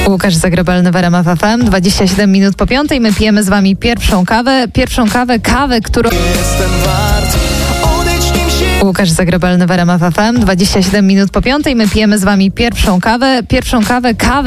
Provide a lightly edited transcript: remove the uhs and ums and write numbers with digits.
Łukasz Zagrabalny w RMF FM, 27 minut po 5:00. My pijemy z wami pierwszą kawę, którą... Łukasz Zagrabalny w RMF FM, 27 minut po 5:00. My pijemy z wami pierwszą kawę,